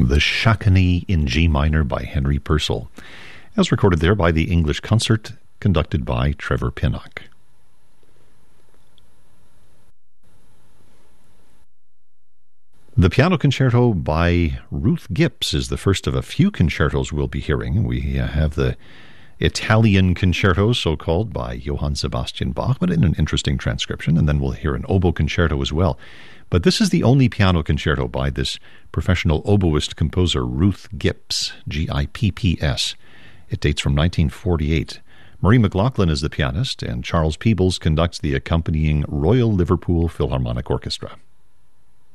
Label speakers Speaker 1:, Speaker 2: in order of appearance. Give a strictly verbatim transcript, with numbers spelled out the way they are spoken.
Speaker 1: the Chaconne in G minor by Henry Purcell, as recorded there by the English Concert, conducted by Trevor Pinnock. The Piano Concerto by Ruth Gips is the first of a few concertos we'll be hearing. We uh, have the Italian Concerto, so-called, by Johann Sebastian Bach, but in an interesting transcription, and then we'll hear an oboe concerto as well. But this is the only piano concerto by this professional oboist composer, Ruth Gips, G I P P S. It dates from nineteen forty-eight. Marie McLaughlin is the pianist, and Charles Peebles conducts the accompanying Royal Liverpool Philharmonic Orchestra.